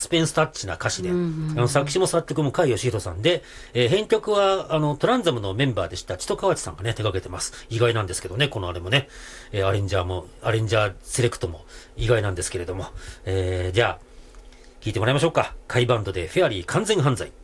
スペンスタッチな歌詞で、作詞も作曲も甲斐義弘さんで、編曲は、トランザムのメンバーでした千戸河内さんがね、手掛けてます。意外なんですけどね、このあれもね、アレンジャーセレクトも意外なんですけれども、じゃあ、聴いてもらいましょうか。甲斐バンドでフェアリー完全犯罪。